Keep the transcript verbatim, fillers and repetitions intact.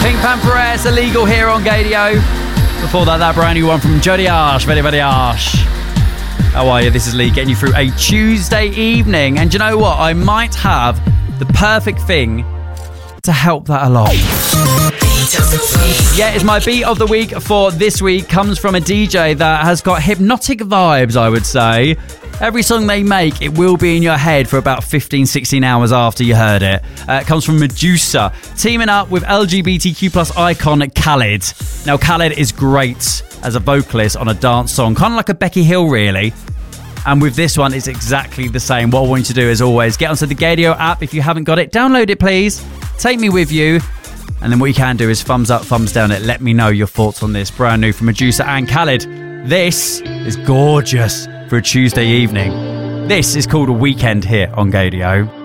Pink Pantheress, Illegal here on Gadio. Before that, that brand new one from Jody Arsh, very, very Arsh. How are you? This is Lee getting you through a Tuesday evening. And do you know what? I might have the perfect thing to help that along. Yeah, it's my beat of the week for this week. Comes from a D J that has got hypnotic vibes, I would say. Every song they make, it will be in your head for about fifteen, sixteen hours after you heard it. Uh, it comes from Medusa, teaming up with L G B T Q plus icon Khalid. Now, Khalid is great as a vocalist on a dance song, kind of like a Becky Hill, really. And with this one, it's exactly the same. What I want you to do, as always, get onto the Gadio app. If you haven't got it, download it, please. Take me with you. And then what you can do is thumbs up, thumbs down it. Let me know your thoughts on this. Brand new from Medusa and Khalid. This is gorgeous for a Tuesday evening. This is called A Weekend here on Gadio.